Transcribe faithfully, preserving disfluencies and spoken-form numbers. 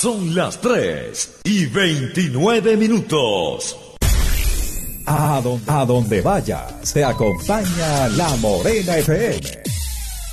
Son las tres y veintinueve minutos. A donde, a donde vayas, te acompaña La Morena F M.